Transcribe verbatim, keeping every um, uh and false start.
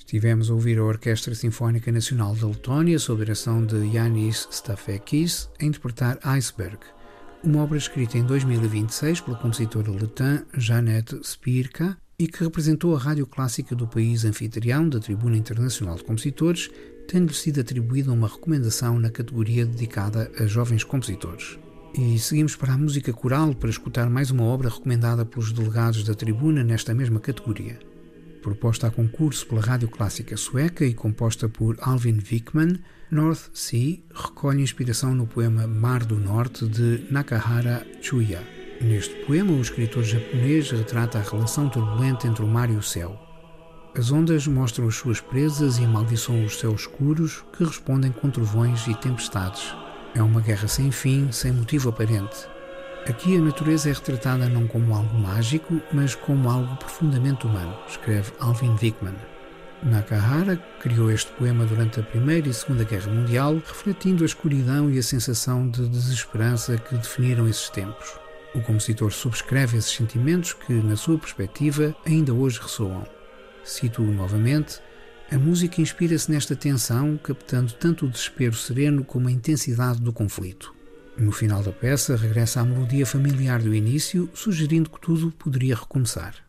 Estivemos a ouvir a Orquestra Sinfónica Nacional da Letónia, sob a direção de Yanis Stafekis, a interpretar Iceberg, uma obra escrita em dois mil e vinte e seis pela compositora letã Janette Spirka e que representou a rádio clássica do país anfitrião da Tribuna Internacional de Compositores, tendo-lhe sido atribuída uma recomendação na categoria dedicada a jovens compositores. E seguimos para a música coral para escutar mais uma obra recomendada pelos delegados da Tribuna nesta mesma categoria. Proposta a concurso pela Rádio Clássica Sueca e composta por Alvin Wickman, North Sea recolhe inspiração no poema Mar do Norte de Nakahara Chuya. Neste poema, o escritor japonês retrata a relação turbulenta entre o mar e o céu. As ondas mostram as suas presas e amaldiçoam os céus escuros que respondem com trovões e tempestades. É uma guerra sem fim, sem motivo aparente. Aqui a natureza é retratada não como algo mágico, mas como algo profundamente humano, escreve Alvin Wickman. Nakahara criou este poema durante a Primeira e Segunda Guerra Mundial, refletindo a escuridão e a sensação de desesperança que definiram esses tempos. O compositor subscreve esses sentimentos que, na sua perspectiva, ainda hoje ressoam. Cito-o novamente: a música inspira-se nesta tensão, captando tanto o desespero sereno como a intensidade do conflito. No final da peça, regressa à melodia familiar do início, sugerindo que tudo poderia recomeçar.